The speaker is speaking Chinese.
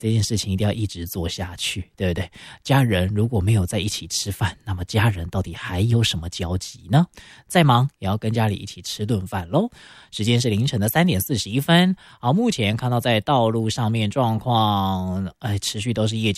这件事情一定要一直做下去，对不对？家人如果没有在一起吃饭，那么家人到底还有什么交集呢？再忙也要跟家里一起吃顿饭咯。时间是凌晨的3点41分。好，目前看到在道路上面状况，持续都是夜间